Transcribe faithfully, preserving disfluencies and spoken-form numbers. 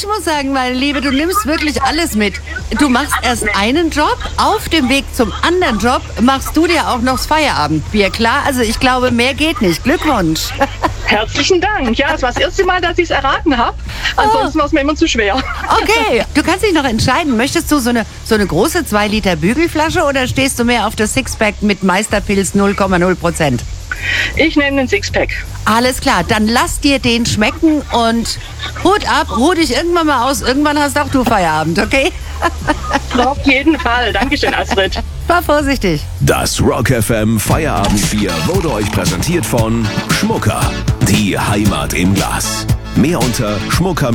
muss sagen, meine Liebe, du nimmst wirklich alles mit. Du machst erst einen Job, auf dem Weg zum anderen Job machst du dir auch noch das Feierabendbier, klar? Also ich glaube, mehr geht nicht. Glückwunsch. Herzlichen Dank. Ja, es war das erste Mal, dass ich es erraten habe. Ansonsten war es mir immer zu schwer. Okay, du kannst dich noch entscheiden. Möchtest du so eine, so eine große zwei Liter Bügelflasche oder stehst du mehr auf das Sixpack mit Meisterpilz null Komma null Prozent? Ich nehme den Sixpack. Alles klar, dann lass dir den schmecken und Hut ab, ruh dich irgendwann mal aus. Irgendwann hast auch du Feierabend, okay? Auf jeden Fall. Dankeschön, Astrid. War vorsichtig. Das Rock F M Feierabendbier wurde euch präsentiert von Schmucker. Die Heimat im Glas. Mehr unter schmucker